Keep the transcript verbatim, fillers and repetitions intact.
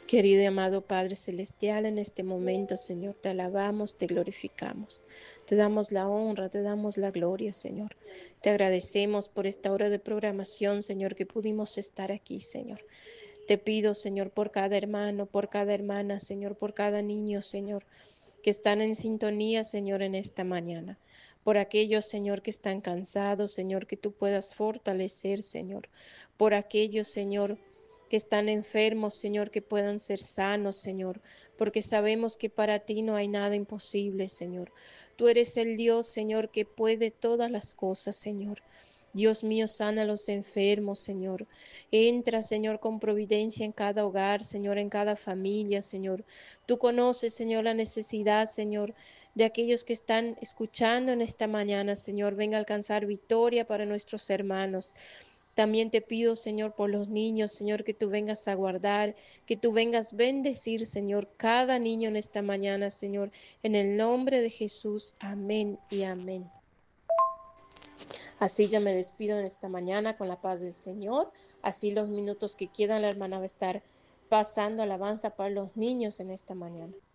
Querido y amado Padre Celestial, en este momento, Señor, te alabamos, te glorificamos. Te damos la honra, te damos la gloria, Señor. Te agradecemos por esta hora de programación, Señor, que pudimos estar aquí, Señor. Te pido, Señor, por cada hermano, por cada hermana, Señor, por cada niño, Señor, que están en sintonía, Señor, en esta mañana. Por aquellos, Señor, que están cansados, Señor, que tú puedas fortalecer, Señor. Por aquellos, Señor, que están enfermos, Señor, que puedan ser sanos, Señor, porque sabemos que para ti no hay nada imposible, Señor. Tú eres el Dios, Señor, que puede todas las cosas, Señor. Dios mío, sana a los enfermos, Señor. Entra, Señor, con providencia en cada hogar, Señor, en cada familia, Señor. Tú conoces, Señor, la necesidad, Señor, de aquellos que están escuchando en esta mañana, Señor. Venga a alcanzar victoria para nuestros hermanos. También te pido, Señor, por los niños, Señor, que tú vengas a guardar, que tú vengas a bendecir, Señor, cada niño en esta mañana, Señor, en el nombre de Jesús. Amén y amén. Así ya me despido en esta mañana con la paz del Señor. Así los minutos que quedan, la hermana va a estar pasando alabanza para los niños en esta mañana.